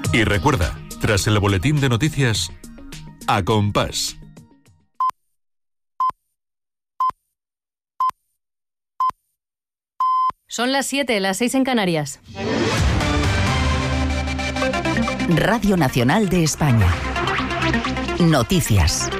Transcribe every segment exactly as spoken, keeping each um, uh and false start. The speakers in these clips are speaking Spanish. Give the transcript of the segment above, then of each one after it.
Y recuerda, tras el boletín de noticias, A Compás. Son las siete, las seis en Canarias. Radio Nacional de España. Noticias.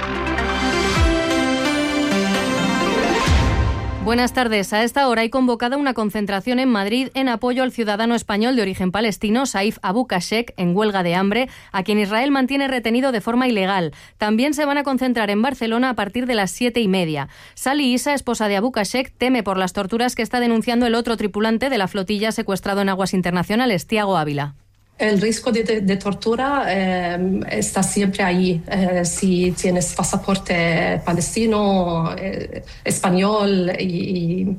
Buenas tardes. A esta hora hay convocada una concentración en Madrid en apoyo al ciudadano español de origen palestino, Saif Abu Kashek, en huelga de hambre, a quien Israel mantiene retenido de forma ilegal. También se van a concentrar en Barcelona a partir de las siete y media. Sally Issa, esposa de Abu Kashek, teme por las torturas que está denunciando el otro tripulante de la flotilla secuestrado en aguas internacionales, Tiago Ávila. El riesgo de, de, de tortura eh, está siempre ahí. Eh, si tienes pasaporte palestino, eh, español, y, y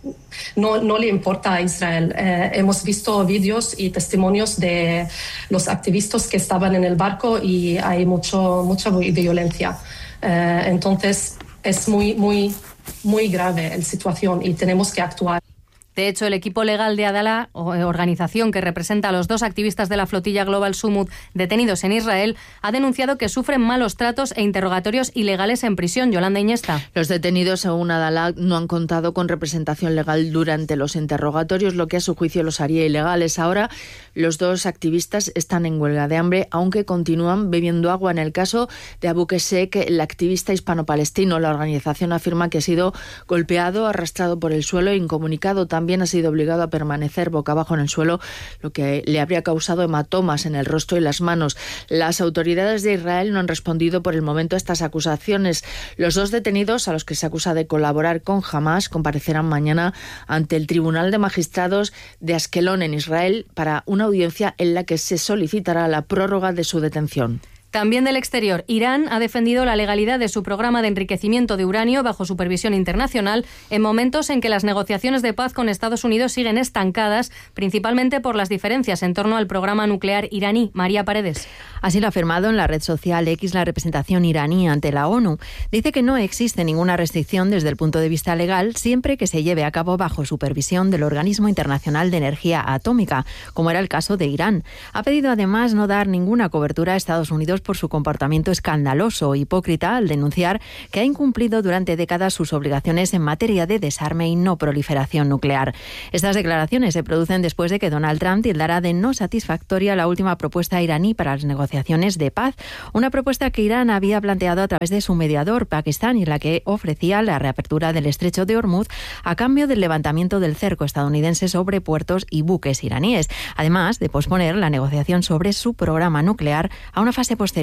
no, no le importa a Israel. Eh, hemos visto vídeos y testimonios de los activistas que estaban en el barco y hay mucho, mucha violencia. Eh, entonces es muy, muy, muy grave la situación y tenemos que actuar. De hecho, el equipo legal de Adala, organización que representa a los dos activistas de la flotilla Global Sumud detenidos en Israel, ha denunciado que sufren malos tratos e interrogatorios ilegales en prisión. Yolanda Iñesta. Los detenidos, según Adala, no han contado con representación legal durante los interrogatorios, lo que a su juicio los haría ilegales. Ahora, los dos activistas están en huelga de hambre, aunque continúan bebiendo agua. En el caso de Abu Kashek, el activista hispano-palestino, la organización afirma que ha sido golpeado, arrastrado por el suelo e incomunicado. También También ha sido obligado a permanecer boca abajo en el suelo, lo que le habría causado hematomas en el rostro y las manos. Las autoridades de Israel no han respondido por el momento a estas acusaciones. Los dos detenidos, a los que se acusa de colaborar con Hamás, comparecerán mañana ante el Tribunal de Magistrados de Askelón, en Israel, para una audiencia en la que se solicitará la prórroga de su detención. También del exterior, Irán ha defendido la legalidad de su programa de enriquecimiento de uranio bajo supervisión internacional en momentos en que las negociaciones de paz con Estados Unidos siguen estancadas, principalmente por las diferencias en torno al programa nuclear iraní. María Paredes. Así lo ha afirmado en la red social X la representación iraní ante la ONU. Dice que no existe ninguna restricción desde el punto de vista legal siempre que se lleve a cabo bajo supervisión del Organismo Internacional de Energía Atómica, como era el caso de Irán. Ha pedido además no dar ninguna cobertura a Estados Unidos por su comportamiento escandaloso e hipócrita al denunciar que ha incumplido durante décadas sus obligaciones en materia de desarme y no proliferación nuclear. Estas declaraciones se producen después de que Donald Trump tildara de no satisfactoria la última propuesta iraní para las negociaciones de paz, una propuesta que Irán había planteado a través de su mediador, Pakistán, y en la que ofrecía la reapertura del estrecho de Hormuz a cambio del levantamiento del cerco estadounidense sobre puertos y buques iraníes, además de posponer la negociación sobre su programa nuclear a una fase posterior.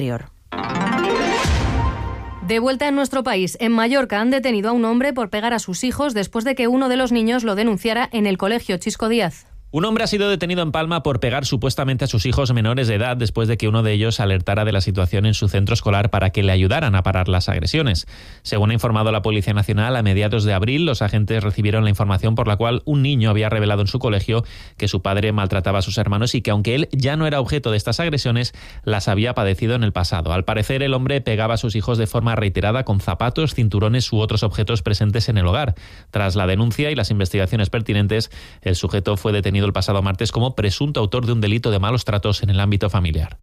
De vuelta en nuestro país, en Mallorca han detenido a un hombre por pegar a sus hijos después de que uno de los niños lo denunciara en el colegio. Chisco Díaz. Un hombre ha sido detenido en Palma por pegar supuestamente a sus hijos menores de edad después de que uno de ellos alertara de la situación en su centro escolar para que le ayudaran a parar las agresiones. Según ha informado la Policía Nacional, a mediados de abril los agentes recibieron la información por la cual un niño había revelado en su colegio que su padre maltrataba a sus hermanos y que aunque él ya no era objeto de estas agresiones, las había padecido en el pasado. Al parecer, el hombre pegaba a sus hijos de forma reiterada con zapatos, cinturones u otros objetos presentes en el hogar. Tras la denuncia y las investigaciones pertinentes, el sujeto fue detenido el pasado martes como presunto autor de un delito de malos tratos en el ámbito familiar.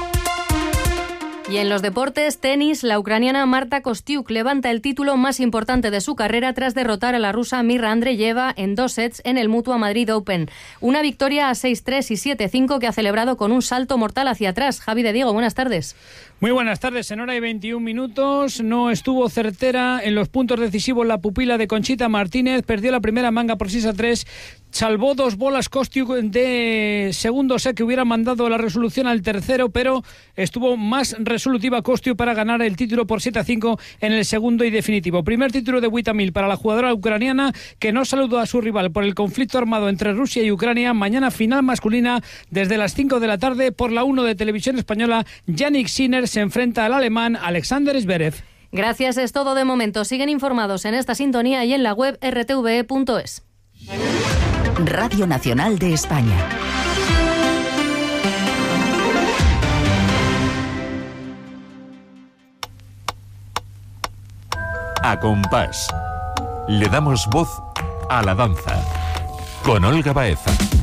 Y en los deportes, tenis, la ucraniana Marta Kostyuk levanta el título más importante de su carrera tras derrotar a la rusa Mirra Andreyeva en dos sets en el Mutua Madrid Open. Una victoria a seis tres y siete cinco que ha celebrado con un salto mortal hacia atrás. Javi de Diego, buenas tardes. Muy buenas tardes. En hora y veintiún minutos no estuvo certera en los puntos decisivos la pupila de Conchita Martínez. Perdió la primera manga por seis a tres. Salvó dos bolas Kostyuk de segundo set que hubiera mandado la resolución al tercero, pero estuvo más resolutiva Kostyuk para ganar el título por siete a cinco en el segundo y definitivo. Primer título de Witamil para la jugadora ucraniana, que no saludó a su rival por el conflicto armado entre Rusia y Ucrania. Mañana final masculina desde las cinco de la tarde por la uno de Televisión Española. Yannick Sinner se enfrenta al alemán Alexander Zverev. Gracias, es todo de momento. Siguen informados en esta sintonía y en la web erre te ve punto es. Radio Nacional de España. A Compás. Le damos voz a la danza. Con Olga Baeza.